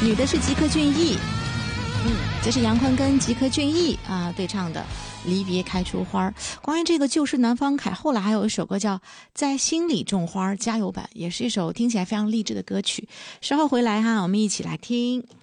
女的是吉克隽逸，这是杨坤跟吉克隽逸对唱的《离别开出花》。关于这个就是南方凯，后来还有一首歌叫《在心里种花》加油版，也是一首听起来非常励志的歌曲。稍后回来我们一起来听。